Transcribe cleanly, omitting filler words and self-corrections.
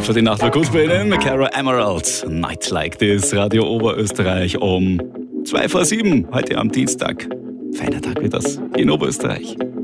hoffe, die Nacht war gut bei Ihnen. Cara Emerald, Night Like This, Radio Oberösterreich um 6:02 heute am Dienstag. Feiner Tag wie das in Oberösterreich.